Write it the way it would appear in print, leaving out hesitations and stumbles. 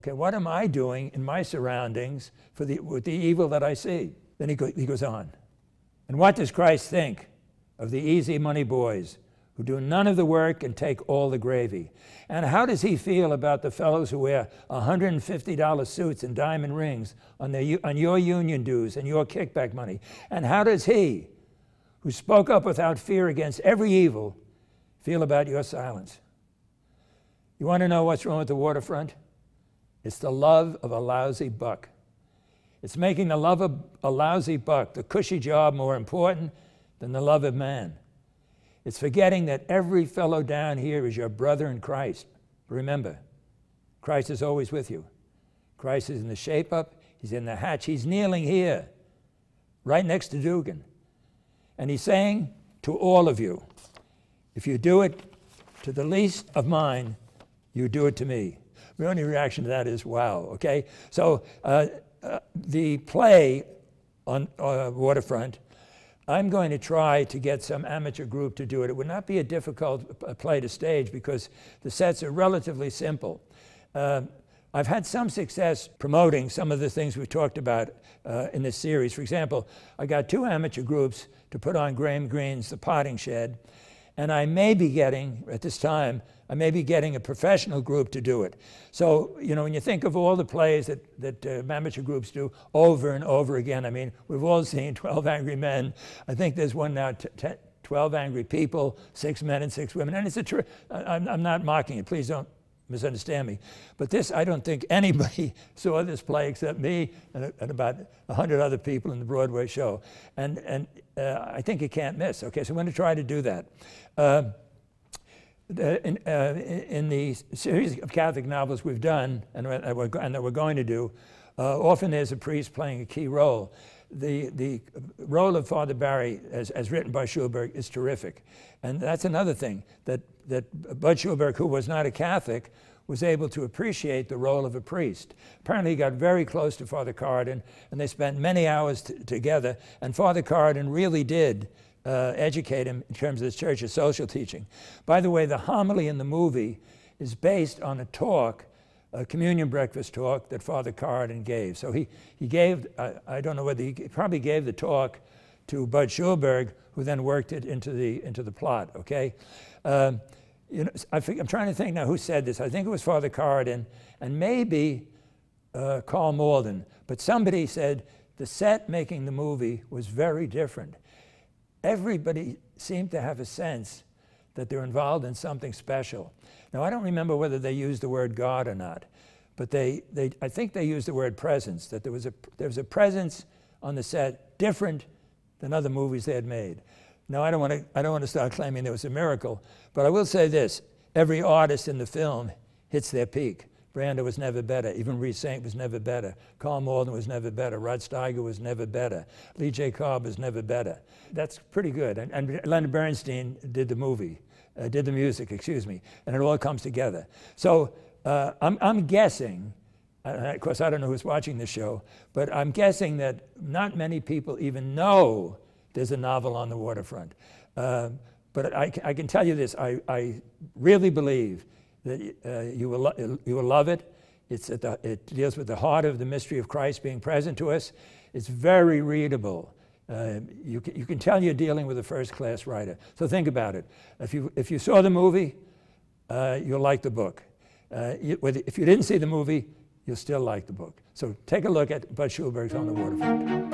Okay, what am I doing in my surroundings with the evil that I see? Then he goes on. And what does Christ think of the easy money boys who do none of the work and take all the gravy? And how does he feel about the fellows who wear $150 suits and diamond rings on your union dues and your kickback money? And how does he, who spoke up without fear against every evil, feel about your silence? You want to know what's wrong with the waterfront? It's the love of a lousy buck. It's making the love of a lousy buck, the cushy job, more important than the love of man. It's forgetting that every fellow down here is your brother in Christ. Remember, Christ is always with you. Christ is in the shape-up. He's in the hatch. He's kneeling here, right next to Dugan. And he's saying to all of you, if you do it to the least of mine, you do it to me. The only reaction to that is, wow, okay? So the play on Waterfront, I'm going to try to get some amateur group to do it. It would not be a difficult play to stage because the sets are relatively simple. I've had some success promoting some of the things we talked about in this series. For example, I got 2 amateur groups to put on Graham Greene's The Potting Shed, and I may be getting, at this time, I may be getting a professional group to do it. So, you know, when you think of all the plays that amateur groups do over and over again, I mean, we've all seen 12 Angry Men. I think there's one now, 12 Angry People, 6 men and 6 women. And it's I'm not mocking it, please don't misunderstand me. But this, I don't think anybody saw this play except me and about 100 other people in the Broadway show. And I think it can't miss. Okay, so I'm going to try to do that. In the series of Catholic novels we've done and that we're going to do, often there's a priest playing a key role. The role of Father Barry, as written by Schulberg, is terrific. And that's another thing, that Bud Schulberg, who was not a Catholic, was able to appreciate the role of a priest. Apparently he got very close to Father Carden, and they spent many hours together, and Father Carden really did educate him in terms of the church's social teaching. By the way, the homily in the movie is based on a talk, a communion breakfast talk that Father Carden gave. So he gave, I don't know whether he probably gave the talk to Bud Schulberg, who then worked it into the plot, okay? You know, I'm trying to think now who said this. I think it was Father Carden and maybe Karl Malden, but somebody said the set making the movie was very different. Everybody seemed to have a sense that they're involved in something special. Now, I don't remember whether they used the word God or not, but I think they used the word presence, that there was a presence on the set different than other movies they had made. Now, I don't want to start claiming there was a miracle, but I will say this: every artist in the film hits their peak. Brando was never better. Even Reese Saint was never better. Karl Malden was never better. Rod Steiger was never better. Lee J. Cobb was never better. That's pretty good. And Leonard Bernstein did the music, excuse me, and it all comes together. So I'm guessing, of course I don't know who's watching this show, but I'm guessing that not many people even know there's a novel on the waterfront. But I can tell you this, I really believe that you will love it. It deals with the heart of the mystery of Christ being present to us. It's very readable. You can tell you're dealing with a first-class writer. So think about it. If you saw the movie, you'll like the book. If you didn't see the movie, you'll still like the book. So take a look at Bud Schulberg's On the Waterfront.